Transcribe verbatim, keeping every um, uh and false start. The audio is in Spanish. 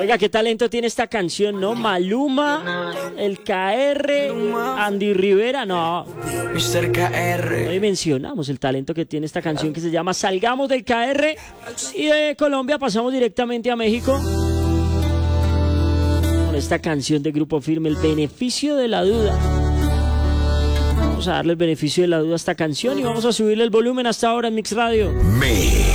Oiga, qué talento tiene esta canción, ¿no? Maluma, el K R, Andy Rivera, no. mister K R. Hoy mencionamos el talento que tiene esta canción que se llama Salgamos del K R. Y de Colombia pasamos directamente a México con esta canción de Grupo Firme, El Beneficio de la Duda. Vamos a darle el beneficio de la duda a esta canción y vamos a subirle el volumen hasta ahora en Mix Radio. Me.